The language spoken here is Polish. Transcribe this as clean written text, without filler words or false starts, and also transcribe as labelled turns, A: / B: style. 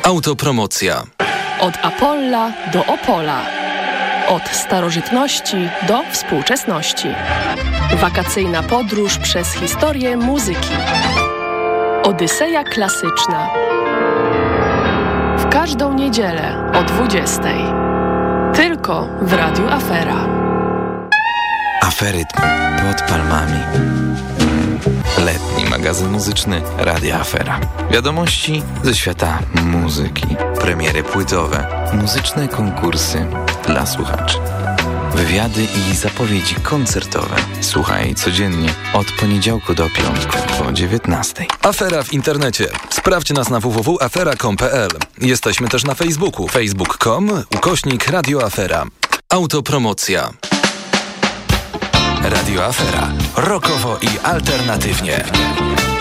A: Autopromocja.
B: Od Apolla do Opola. Od starożytności do współczesności. Wakacyjna podróż przez historię muzyki. Odyseja klasyczna. W każdą niedzielę o 20:00. Tylko w Radiu Afera.
C: Aferytm pod palmami. Letni magazyn muzyczny Radia Afera. Wiadomości ze świata muzyki. Premiery płytowe. Muzyczne konkursy dla słuchaczy. Wywiady i zapowiedzi koncertowe. Słuchaj codziennie od poniedziałku do piątku po 19:00.
A: Afera w internecie. Sprawdź nas na www.afera.com.pl. Jesteśmy też na Facebooku. facebook.com/Radio Afera. Autopromocja. Radio Afera. Rockowo i alternatywnie.